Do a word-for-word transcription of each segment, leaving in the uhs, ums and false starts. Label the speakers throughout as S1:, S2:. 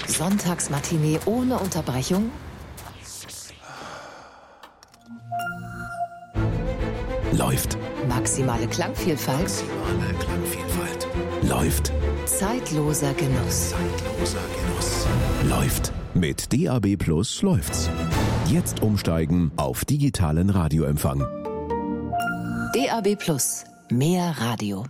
S1: Sonntagsmatinee ohne Unterbrechung?
S2: Läuft.
S1: Maximale Klangvielfalt?
S2: Maximale Klangvielfalt. Läuft.
S1: Zeitloser Genuss.
S2: Zeitloser Genuss. Läuft. Mit D A B Plus läuft's. Jetzt umsteigen auf digitalen Radioempfang.
S1: D A B Plus. Mehr Radio.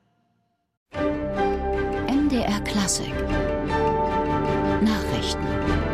S3: M D R Klassik. Nachrichten.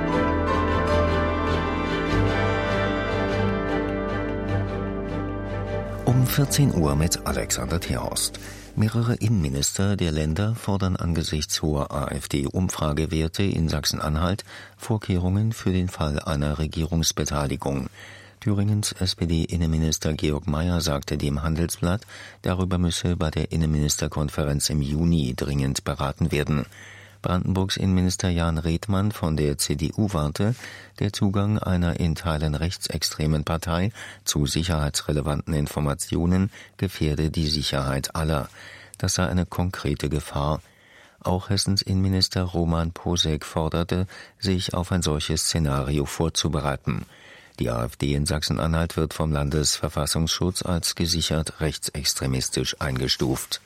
S4: Um vierzehn Uhr mit Alexander Terhorst. Mehrere Innenminister der Länder fordern angesichts hoher AfD-Umfragewerte in Sachsen-Anhalt Vorkehrungen für den Fall einer Regierungsbeteiligung. Thüringens S P D-Innenminister Georg Mayer sagte dem Handelsblatt, darüber müsse bei der Innenministerkonferenz im Juni dringend beraten werden. Brandenburgs Innenminister Jan Redmann von der C D U warte, der Zugang einer in Teilen rechtsextremen Partei zu sicherheitsrelevanten Informationen gefährde die Sicherheit aller. Das sei eine konkrete Gefahr. Auch Hessens Innenminister Roman Posek forderte, sich auf ein solches Szenario vorzubereiten. Die AfD in Sachsen-Anhalt wird vom Landesverfassungsschutz als gesichert rechtsextremistisch eingestuft.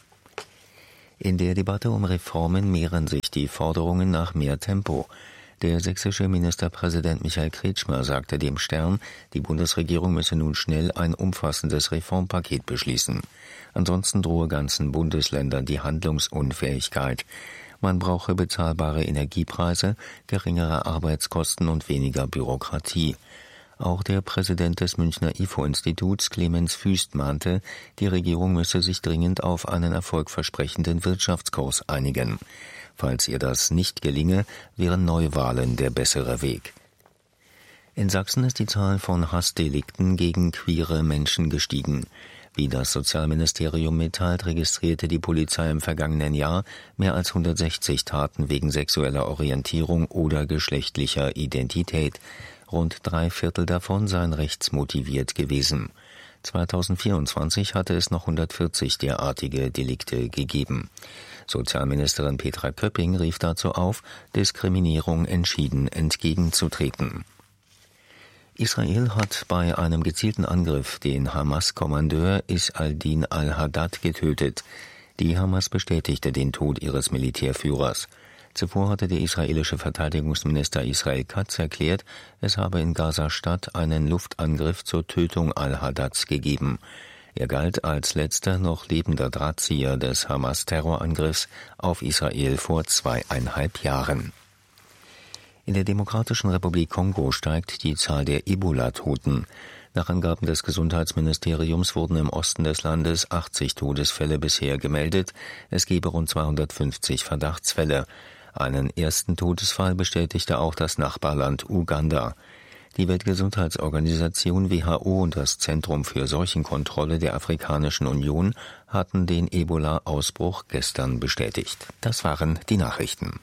S4: In der Debatte um Reformen mehren sich die Forderungen nach mehr Tempo. Der sächsische Ministerpräsident Michael Kretschmer sagte dem Stern, die Bundesregierung müsse nun schnell ein umfassendes Reformpaket beschließen. Ansonsten drohe ganzen Bundesländern die Handlungsunfähigkeit. Man brauche bezahlbare Energiepreise, geringere Arbeitskosten und weniger Bürokratie. Auch der Präsident des Münchner I F O-Instituts, Clemens Füst, mahnte, die Regierung müsse sich dringend auf einen erfolgversprechenden Wirtschaftskurs einigen. Falls ihr das nicht gelinge, wären Neuwahlen der bessere Weg. In Sachsen ist die Zahl von Hassdelikten gegen queere Menschen gestiegen. Wie das Sozialministerium mitteilt, registrierte die Polizei im vergangenen Jahr mehr als hundertsechzig Taten wegen sexueller Orientierung oder geschlechtlicher Identität. Rund drei Viertel davon seien rechtsmotiviert gewesen. zweitausendvierundzwanzig hatte es noch hundertvierzig derartige Delikte gegeben. Sozialministerin Petra Köpping rief dazu auf, Diskriminierung entschieden entgegenzutreten. Israel hat bei einem gezielten Angriff den Hamas-Kommandeur Is-al-Din al-Haddad getötet. Die Hamas bestätigte den Tod ihres Militärführers. Zuvor hatte der israelische Verteidigungsminister Israel Katz erklärt, es habe in Gaza-Stadt einen Luftangriff zur Tötung al-Haddads gegeben. Er galt als letzter noch lebender Drahtzieher des Hamas-Terrorangriffs auf Israel vor zweieinhalb Jahren. In der Demokratischen Republik Kongo steigt die Zahl der Ebola-Toten. Nach Angaben des Gesundheitsministeriums wurden im Osten des Landes achtzig Todesfälle bisher gemeldet. Es gebe rund zweihundertfünfzig Verdachtsfälle. Einen ersten Todesfall bestätigte auch das Nachbarland Uganda. Die Weltgesundheitsorganisation W H O und das Zentrum für Seuchenkontrolle der Afrikanischen Union hatten den Ebola-Ausbruch gestern bestätigt. Das waren die Nachrichten.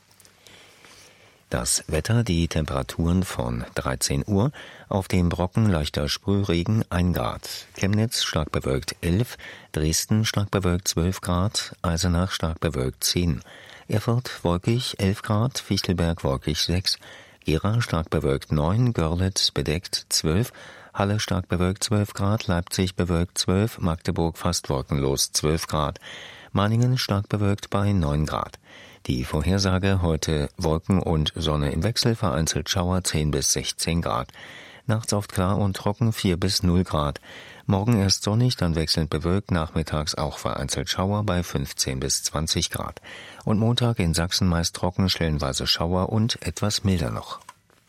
S4: Das Wetter, die Temperaturen von dreizehn Uhr, auf dem Brocken leichter Sprühregen ein Grad, Chemnitz stark bewölkt elf, Dresden stark bewölkt zwölf Grad, Eisenach stark bewölkt zehn, Erfurt wolkig elf Grad, Fichtelberg wolkig sechs, Gera stark bewölkt neun, Görlitz bedeckt zwölf, Halle stark bewölkt zwölf Grad, Leipzig bewölkt zwölf, Magdeburg fast wolkenlos zwölf Grad, Meiningen stark bewölkt bei neun Grad. Die Vorhersage heute Wolken und Sonne im Wechsel, vereinzelt Schauer zehn bis sechzehn Grad. Nachts oft klar und trocken vier bis null Grad. Morgen erst sonnig, dann wechselnd bewölkt, nachmittags auch vereinzelt Schauer bei fünfzehn bis zwanzig Grad. Und Montag in Sachsen meist trocken, stellenweise Schauer und etwas milder noch.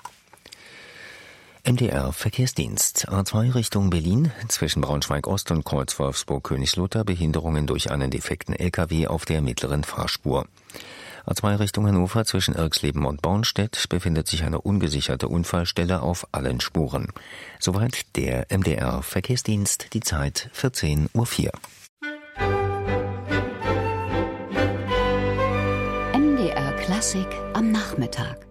S4: M D R Verkehrsdienst. A zwei Richtung Berlin, zwischen Braunschweig-Ost und Kreuz Wolfsburg-Königslutter, Behinderungen durch einen defekten L K W auf der mittleren Fahrspur. A zwei Richtung Hannover, zwischen Irxleben und Bornstedt, befindet sich eine ungesicherte Unfallstelle auf allen Spuren. Soweit der M D R Verkehrsdienst, die Zeit vierzehn Uhr vier.
S3: M D R Klassik am Nachmittag.